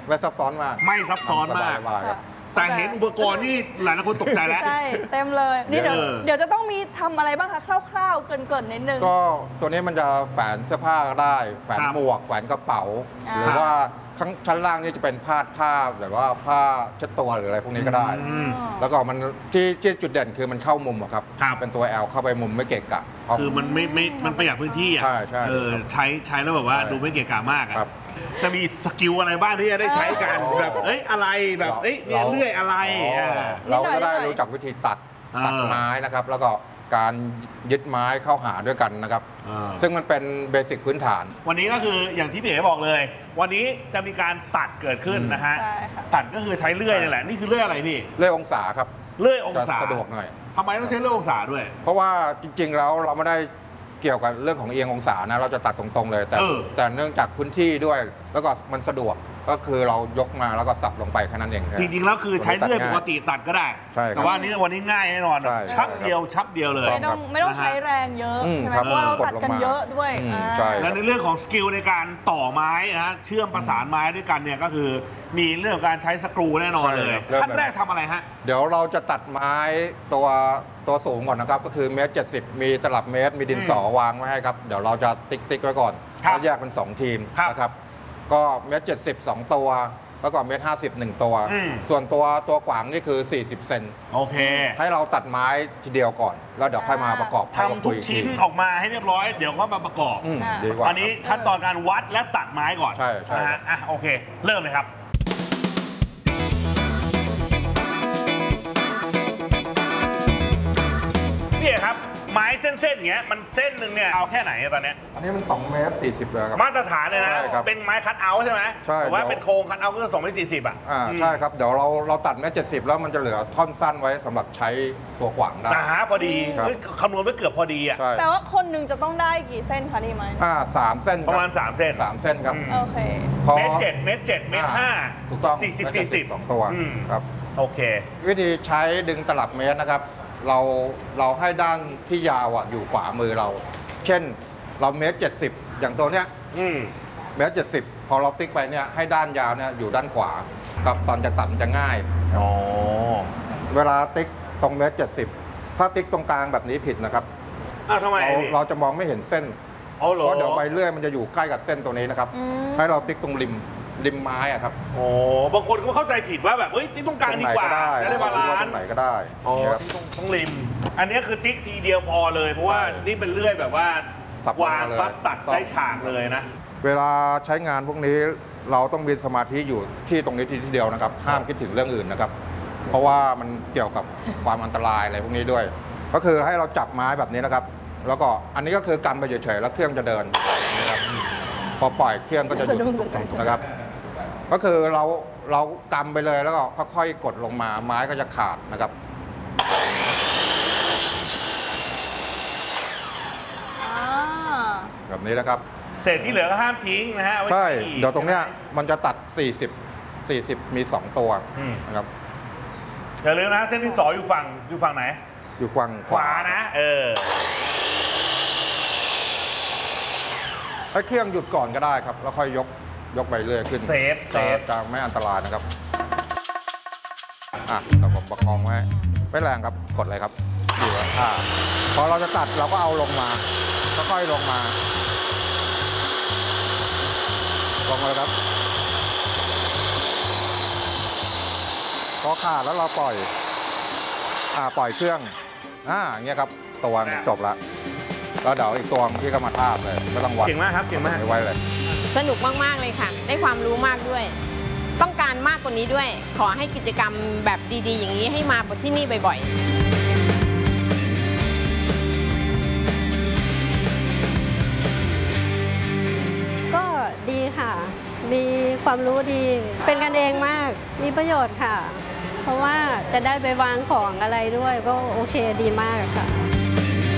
ไม่ซับซ้อนมากไม่ซับซ้อนมากแต่เห็นอุปกรณ์นี่หลายคนตกใจแล้วใช่เต็มเลยนี่เดี๋ยวจะต้องมีทำอะไรบ้างคะคร่าวๆเกินนิดนึงก็ตัวนี้มันจะแขวนเสื้อผ้าก็ได้แขวนหมวกแขวนกระเป๋าหรือว่าชั้นล่างนี่จะเป็นผ้าแบบว่าผ้าเช็ดตัวหรืออะไรพวกนี้ก็ได้แล้วก็มันที่จุดเด่นคือมันเข้ามุมอะครับเป็นตัว L เข้าไปมุมไม่เกะกะคือมันมันประหยัดพื้นที่อ่ะใช่ใช้แล้วแบบว่าดูไม่เกะกะมากอ่ะจะมีสกิลอะไรบ้างที่จะได้ใช้กันแบบอะไรแบบเนี่ยเลื่อยอะไรเราก็ได้รู้จักวิธีตัดไม้นะครับแล้วก็การยึดไม้เข้าหาด้วยกันนะครับซึ่งมันเป็นเบสิกพื้นฐานวันนี้ก็คืออย่างที่พี่เอ๋บอกเลย วันนี้จะมีการตัดเกิดขึ้นนะฮะตัดก็คือใช้เลื่อยนี่แหละนี่คือเลื่อยอะไรพี่เลื่อยองศาครับเลื่อยองศาสะดวกหน่อยทำไมต้องใช้เลื่อยองศาด้วยเพราะว่าจริงๆแล้วเราไม่ได้เกี่ยวกับเรื่องของเอียงองศานะเราจะตัดตรงๆเลยแต่เนื่องจากพื้นที่ด้วยแล้วก็มันสะดวกก็คือเรายกมาแล้วก็สับลงไปแค่นั้นเองจริงๆแล้วคือใช้เลื่อยปกติตัดก็ได้แต่ว่าวันนี้ง่ายแน่นอนชับเดียวเลยไม่ต้องใช้แรงเยอะใช่ไหมเพราะว่าเราตัดกันเยอะด้วยและในเรื่องของสกิลในการต่อไม้นะเชื่อมประสานไม้ด้วยกันเนี่ยก็คือมีเรื่องการใช้สกรูแน่นอนเลยขั้นแรกทำอะไรฮะเดี๋ยวเราจะตัดไม้ตัวสูงก่อนนะครับก็คือ1.70 มีตลับเมตรมีดินสอวางไว้ให้ครับเดี๋ยวเราจะติ๊กไว้ก่อนแล้วแยกเป็น2ทีมนะครับก็1.70 2 ตัวแล้วก็1.50 1 ตัวส่วนตัวขวางนี่คือ40 เซนโอเคให้เราตัดไม้ทีเดียวก่อนแล้วเดี๋ยวค่อยมาประกอบทำทุกชิ้นออกมาให้เรียบร้อยเดี๋ยวก็มาประกอบดีกว่าอันนี้ขั้นตอนการวัดและตัดไม้ก่อนใช่โอเคเริ่มเลยครับนี่ครับไม้เส้นอย่างเงี้ยมันเส้นหนึ่งเนี่ยเอาแค่ไหนตอนนี้อันนี้มัน2.40 เมตรเลยครับมาตรฐานเลยนะเป็นไม้คัทเอาท์ใช่ไหมใช่แต่ว่าเป็นโครงคัทเอาท์ก็2.40 เมตรอ่ะใช่ครับเดี๋ยวเราตัด1.70 แล้วมันจะเหลือท่อนสั้นไว้สำหรับใช้ตัวขวางได้พอดีคำนวณไปเกือบพอดีอ่ะแต่ว่าคนหนึ่งจะต้องได้กี่เส้นคะนี่ไหม 3 เส้นประมาณ3 เส้น 3 เส้นครับโอเคเมตร 7 เมตร 7 เมตร 5 ถูกต้อง 40 2 ตัวครับโอเควิธีใช้ดึงตลับเมตรนะครับเราให้ด้านที่ยาวอยู่ขวามือเราเช่นเรา1.70 อย่างตัวเนี้ย1.70 พอเราติ๊กไปเนี่ยให้ด้านยาวเนี่ยอยู่ด้านขวากับตอนจะตัดจะง่ายเวลาติ๊กตรง1.70 ถ้าติ๊กตรงกลางแบบนี้ผิดนะครับทำไมเราจะมองไม่เห็นเส้นเพราะเดี๋ยวใบเลื่อยมันจะอยู่ใกล้กับเส้นตัวนี้นะครับให้เราติ๊กตรงริมไม้อะครับบางคนก็เข้าใจผิดว่าแบบติ๊กตรงกลางดีกว่าจะได้บาลานซ์ตรงไหนก็ได้ตรงริมอันนี้คือติ๊กทีเดียวพอเลยเพราะว่านี่เป็นเลื่อยแบบว่าวางปั๊บตัดได้ฉากเลยนะเวลาใช้งานพวกนี้เราต้องมีสมาธิอยู่ที่ตรงนี้ทีเดียวนะครับห้ามคิดถึงเรื่องอื่นนะครับเพราะว่ามันเกี่ยวกับความอันตรายอะไรพวกนี้ด้วยก็คือให้เราจับไม้แบบนี้นะครับแล้วก็อันนี้ก็คือกำไปเฉยๆแล้วเครื่องจะเดินนะครับพอปล่อยเครื่องก็จะหยุดนะครับก็คือเรากำไปเลยแล้วก็ค่อยๆกดลงมาไม้ก็จะขาดนะครับแบบนี้นะครับเศษที่เหลือก็ห้ามทิ้งนะฮะใช่เดี๋ยวตรงเนี้ยมันจะตัด40มี2 ตัวนะครับอย่าลืมนะเส้นที่2อยู่ฝั่งไหนอยู่ฝั่งขวานะให้เครื่องหยุดก่อนก็ได้ครับแล้วค่อยยกไปเรื่อยขึ้นเซฟจะไม่อันตรายนะครับเราผมประคองไว้ไม่แรงครับกดเลยครับอยู่พอเราจะตัดเราก็เอาลงมาค่อยๆลงมาเลยครับพอขาดแล้วเราปล่อยเครื่องอย่างเงี้ยครับตัวจบละแล้วเดี๋ยวอีกตัวที่ก็มาทาบเลยไม่ต้องวัดเก่งมากครับเก่งมากไว้เลยสนุกมากๆเลยค่ะได้ความรู้มากด้วยต้องการมากกว่านี้ด้วยขอให้กิจกรรมแบบดีๆอย่างนี้ให้มาที่นี่บ่อยๆก็ดีค่ะมีความรู้ดีเป็นกันเองมากมีประโยชน์ค่ะเพราะว่าจะได้ไปวางของอะไรด้วยก็โอเคดีมากค่ะ